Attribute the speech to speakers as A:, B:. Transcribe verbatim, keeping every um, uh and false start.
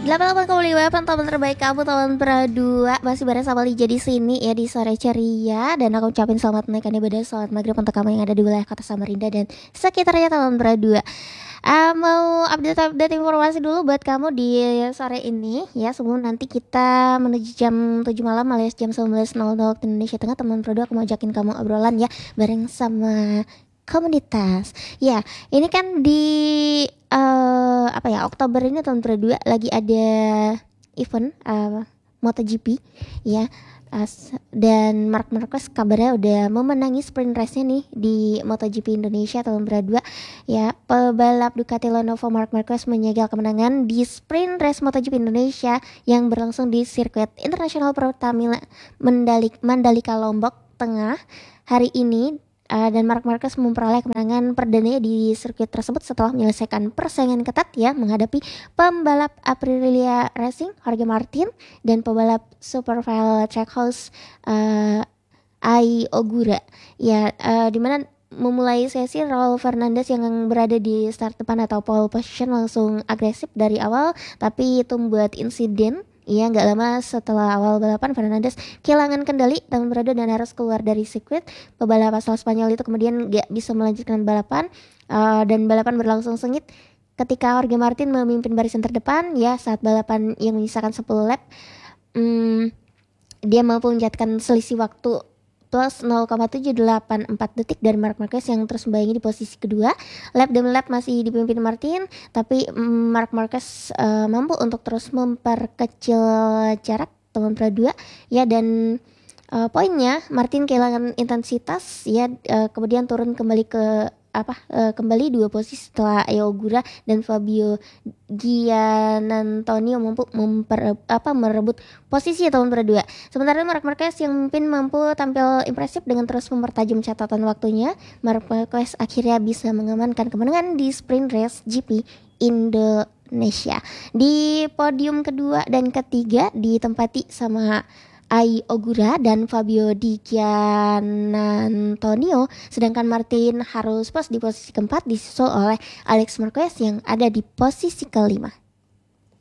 A: delapan puluh delapan koma lima teman terbaik kamu tahun berdua. Masih bareng sama Lija di sini ya, di sore ceria. Dan aku ucapin selamat menaikkan ibadah selamat maghrib untuk kamu yang ada di wilayah kota Samarinda dan sekitarnya tahun berdua. Uh, mau update-update informasi dulu buat kamu di sore ini ya. Sebelum nanti kita menuju jam tujuh malam alias jam sembilan belas waktu Indonesia Tengah, teman berdua aku mau ajakin kamu obrolan ya, bareng sama komunitas. Ya, ini kan di uh, apa ya, Oktober ini tahun berdua lagi ada event uh, MotoGP ya. As, dan Marc Marquez kabarnya udah memenangi sprint race-nya nih di MotoGP Indonesia tahun berdua ya. Pebalap Ducati Lenovo Marc Marquez menyegel kemenangan di sprint race MotoGP Indonesia yang berlangsung di sirkuit internasional Pertamina Mandalika Lombok Tengah hari ini. Uh, dan Marc Marquez memperoleh kemenangan perdananya di sirkuit tersebut setelah menyelesaikan persaingan ketat ya, menghadapi pembalap Aprilia Racing Jorge Martin dan pembalap Superval Trackhouse uh, Ai Ogura ya, uh, dimana memulai sesi Raul Fernandez yang berada di start depan atau pole position langsung agresif dari awal, tapi itu membuat insiden. Iya, nggak lama setelah awal balapan Fernandez kehilangan kendali dan berada dan harus keluar dari sirkuit. Pebalap asal Spanyol itu kemudian nggak bisa melanjutkan balapan uh, dan balapan berlangsung sengit ketika Jorge Martin memimpin barisan terdepan ya. Saat balapan yang menyisakan sepuluh lap, hmm, dia mampu menjatuhkan selisih waktu plus nol koma tujuh delapan empat detik dari Marc Marquez yang terus membayangi di posisi kedua. Lap demi lap masih dipimpin Martin, tapi Marc Marquez uh, mampu untuk terus memperkecil jarak teman berdua ya. Dan uh, poinnya Martin kehilangan intensitas ya, uh, kemudian turun kembali ke apa uh, kembali dua posisi setelah Ai Ogura dan Fabio Gianantonio mampu memper, apa, merebut posisi tahun berdua. Sementara Marc Marquez yang memimpin mampu tampil impresif dengan terus mempertajam catatan waktunya. Marc Marquez akhirnya bisa mengamankan kemenangan di sprint race G P Indonesia. Di podium kedua dan ketiga ditempati sama Ai Ogura dan Fabio Di Gianantonio, sedangkan Martin harus pas di posisi keempat disusul oleh Alex Marquez yang ada di posisi kelima.